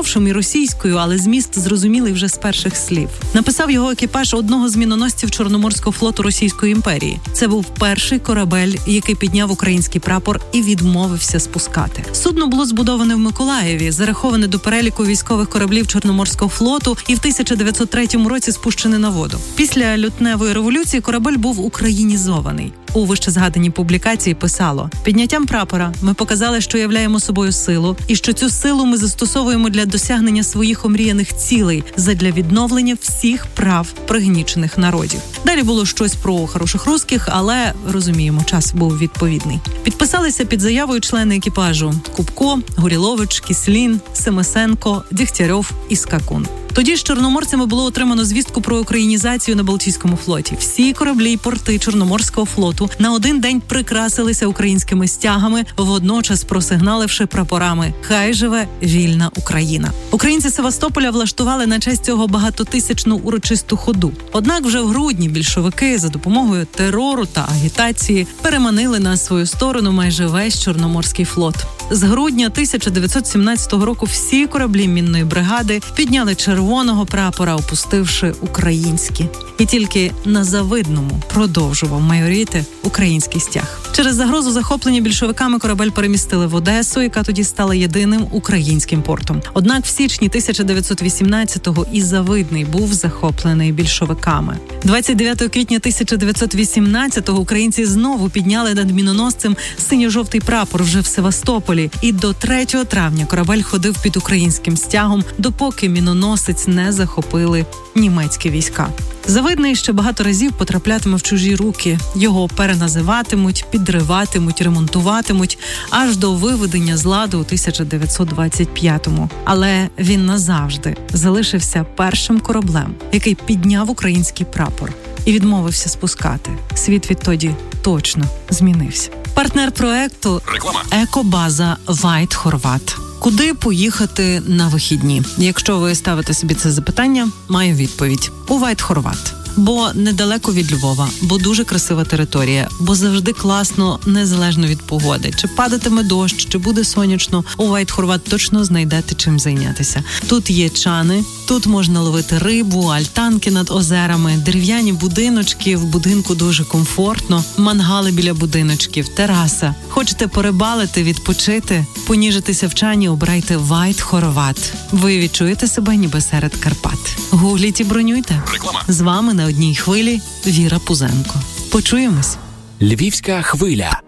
довшим і російською, але зміст зрозумілий вже з перших слів. Написав його екіпаж одного з міноносців Чорноморського флоту Російської імперії. Це був перший корабель, який підняв український прапор і відмовився спускати. Судно було збудоване в Миколаєві, зараховане до переліку військових кораблів Чорноморського флоту і в 1903 році спущене на воду. Після лютневої революції корабель був українізований. У вищезгаданій публікації писало: «Підняттям прапора ми показали, що являємо собою силу, і що цю силу ми застосовуємо для досягнення своїх омріяних цілей, задля відновлення всіх прав пригнічених народів». Далі було щось про хороших русських, але, розуміємо, час був відповідний. Підписалися під заявою члени екіпажу: Купко, Горілович, Кіслін, Семисенко, Дігтярьов і Скакун. Тоді з чорноморцями було отримано звістку про українізацію на Балтійському флоті. Всі кораблі й порти Чорноморського флоту на один день прикрасилися українськими стягами, водночас просигналивши прапорами «Хай живе вільна Україна». Українці Севастополя влаштували на честь цього багатотисячну урочисту ходу. Однак вже в грудні більшовики за допомогою терору та агітації переманили на свою сторону майже весь Чорноморський флот. З грудня 1917 року всі кораблі мінної бригади підняли червоного прапора, опустивши українські. І тільки на Завидному продовжував майоріти український стяг. Через загрозу захоплення більшовиками корабель перемістили в Одесу, яка тоді стала єдиним українським портом. Однак в січні 1918-го і Завидний був захоплений більшовиками. 29 квітня 1918-го українці знову підняли над міноносцем синьо-жовтий прапор вже в Севастополі. І до 3 травня корабель ходив під українським стягом, допоки міноносець не захопили німецькі війська. Завидний ще багато разів потраплятиме в чужі руки. Його переназиватимуть, підриватимуть, ремонтуватимуть, аж до виведення з ладу у 1925-му. Але він назавжди залишився першим кораблем, який підняв український прапор і відмовився спускати. Світ відтоді точно змінився. Партнер проекту – екобаза White Horvat. Куди поїхати на вихідні? Якщо ви ставите собі це запитання, маю відповідь. У White Horvat. Бо недалеко від Львова, бо дуже красива територія, бо завжди класно, незалежно від погоди. Чи падатиме дощ, чи буде сонячно, у White Horvat точно знайдете чим зайнятися. Тут є чани, тут можна ловити рибу, альтанки над озерами, дерев'яні будиночки, в будинку дуже комфортно, мангали біля будиночків, тераса. Хочете порибалити, відпочити, поніжитися в чані, обирайте White Horvat. Ви відчуєте себе ніби серед Карпат. Гугліть і бронюйте. З вами на одній хвилі Віра Пузенко. Почуємось. Львівська хвиля.